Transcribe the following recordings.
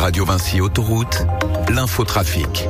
Radio Vinci Autoroute, l'infotrafic.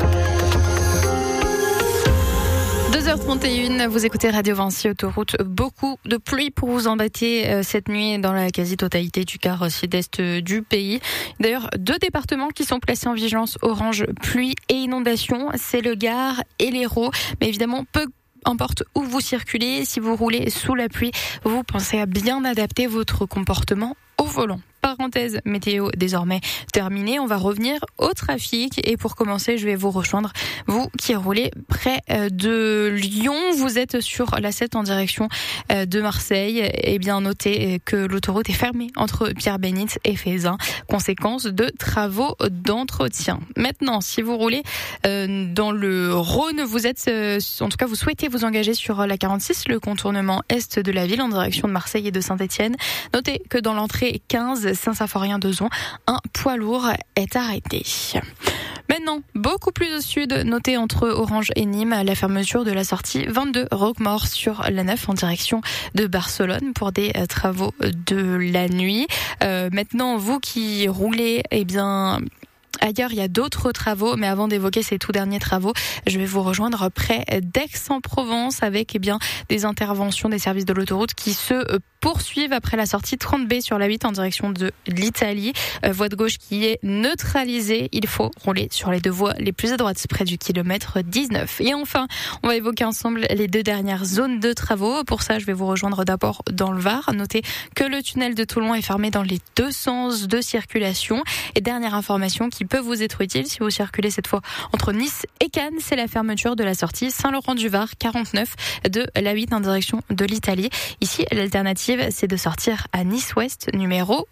2h31, vous écoutez Radio Vinci Autoroute. Beaucoup de pluie pour vous embêter cette nuit dans la quasi-totalité du quart sud-est du pays. D'ailleurs, 2 départements qui sont placés en vigilance orange pluie et inondation, c'est le Gard et l'Hérault. Mais évidemment, peu importe où vous circulez, si vous roulez sous la pluie, vous pensez à bien adapter votre comportement au volant. Parenthèse météo désormais terminée, on va revenir au trafic et pour commencer, je vais vous rejoindre, vous qui roulez près de Lyon, vous êtes sur la 7 en direction de Marseille, et bien notez que l'autoroute est fermée entre Pierre-Bénite et Feyzin, conséquence de travaux d'entretien. Maintenant, si vous roulez dans le Rhône, vous êtes, en tout cas vous souhaitez vous engager sur la 46, le contournement est de la ville en direction de Marseille et de Saint-Étienne, notez que dans l'entrée 15, Saint-Symphorien-Dezon, un poids lourd est arrêté. Maintenant, beaucoup plus au sud, notez entre Orange et Nîmes la fermeture de la sortie 22 Roquemaure sur la 9 en direction de Barcelone pour des travaux de la nuit. Maintenant, vous qui roulez, ailleurs, il y a d'autres travaux, mais avant d'évoquer ces tout derniers travaux, je vais vous rejoindre près d'Aix-en-Provence avec des interventions des services de l'autoroute qui se poursuivent après la sortie 30B sur la 8 en direction de l'Italie. Voie de gauche qui est neutralisée. Il faut rouler sur les 2 voies les plus à droite, près du kilomètre 19. Et enfin, on va évoquer ensemble les 2 dernières zones de travaux. Pour ça, je vais vous rejoindre d'abord dans le Var. Notez que le tunnel de Toulon est fermé dans les 2 sens de circulation. Et dernière information qui peut vous être utile si vous circulez cette fois entre Nice et Cannes, c'est la fermeture de la sortie Saint-Laurent-du-Var 49 de la 8 en direction de l'Italie. Ici, l'alternative, c'est de sortir à Nice-Ouest, numéro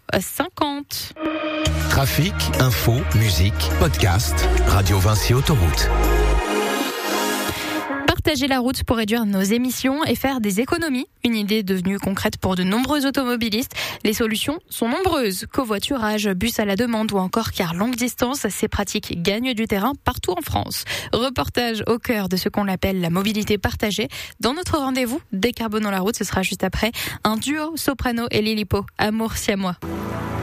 50. Trafic, info, musique, podcast, Radio Vinci Autoroute. Partager la route pour réduire nos émissions et faire des économies. Une idée devenue concrète pour de nombreux automobilistes. Les solutions sont nombreuses. Covoiturage, bus à la demande ou encore car longue distance, ces pratiques gagnent du terrain partout en France. Reportage au cœur de ce qu'on appelle la mobilité partagée. Dans notre rendez-vous Décarbonons la route, ce sera juste après un duo soprano et Lilipo, Amour siamois.